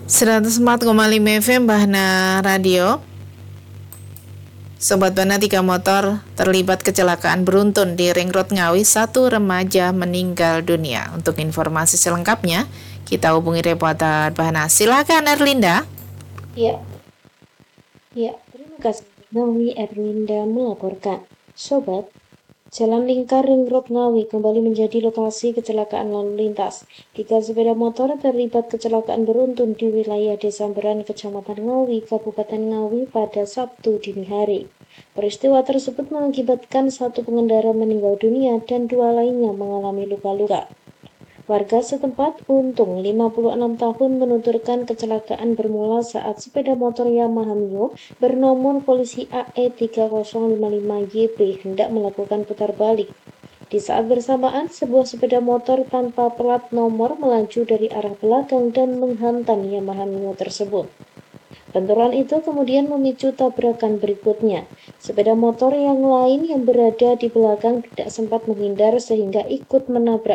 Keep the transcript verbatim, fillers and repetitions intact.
seratus empat koma lima F M Bahana Radio. Sobat Bahana, tiga motor terlibat kecelakaan beruntun di Ring Road Ngawi, satu remaja meninggal dunia. Untuk informasi selengkapnya, kita hubungi reporter Bahana. Silakan Erlinda. Ya, ya, terima kasih. Ngawi Erlinda melaporkan. Sobat, Jalan Lingkar Ring Road Ngawi kembali menjadi lokasi kecelakaan lalu lintas. Tiga sepeda motor terlibat kecelakaan beruntun di wilayah Desa Beran, Kecamatan Ngawi, Kabupaten Ngawi pada Sabtu dini hari. Peristiwa tersebut mengakibatkan satu pengendara meninggal dunia dan dua lainnya mengalami luka-luka. Warga setempat, Untung, lima puluh enam tahun, menuturkan kecelakaan bermula saat sepeda motor Yamaha Mio bernomor polisi A E tiga nol lima lima Y B hendak melakukan putar balik. Di saat bersamaan, sebuah sepeda motor tanpa plat nomor melaju dari arah belakang dan menghantam Yamaha Mio tersebut. Benturan itu kemudian memicu tabrakan berikutnya. Sepeda motor yang lain yang berada di belakang tidak sempat menghindar sehingga ikut menabrak